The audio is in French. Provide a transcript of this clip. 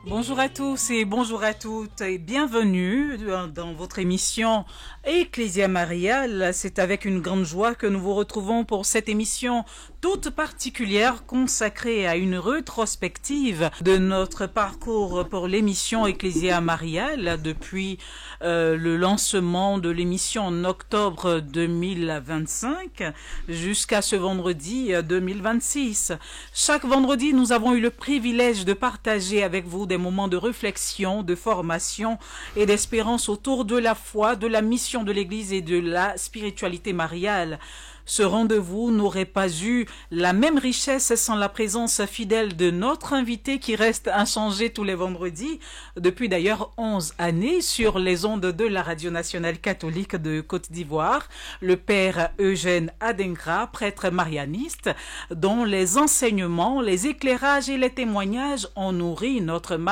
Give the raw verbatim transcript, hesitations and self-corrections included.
Bonjour à tous et bonjour à toutes et bienvenue dans votre émission Ecclesia Mariale. C'est avec une grande joie que nous vous retrouvons pour cette émission toute particulière consacrée à une rétrospective de notre parcours pour l'émission Ecclesia Mariale depuis euh, le lancement de l'émission en octobre deux mille vingt-cinq jusqu'à ce vendredi deux mille vingt-six. Chaque vendredi, nous avons eu le privilège de partager avec vous des moments de réflexion, de formation et d'espérance autour de la foi, de la mission de l'Église et de la spiritualité mariale. Ce rendez-vous n'aurait pas eu la même richesse sans la présence fidèle de notre invité qui reste inchangé tous les vendredis, depuis d'ailleurs onze années sur les ondes de la Radio Nationale Catholique de Côte d'Ivoire, le père Eugène Adengra, prêtre marianiste, dont les enseignements, les éclairages et les témoignages ont nourri notre